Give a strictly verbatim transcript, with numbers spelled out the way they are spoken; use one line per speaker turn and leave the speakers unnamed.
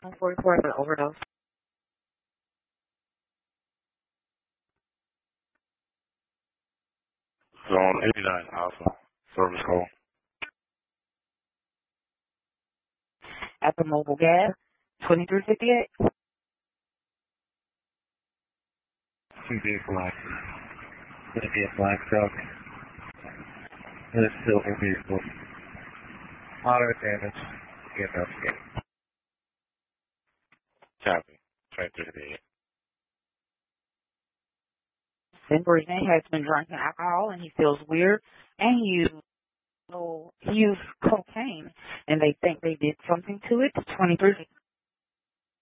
for report of an overdose.
Zone eighty-nine Alpha, service call.
At the mobile gas, twenty-three fifty-eight.
Two vehicle accident. Going to be a black truck and a silver vehicle. Moderate damage. Get investigated.
Copy. twenty-three fifty-eight.
Breathing has been drinking alcohol and he feels weird, and he used, he used cocaine, and they think they did something to it. twenty-three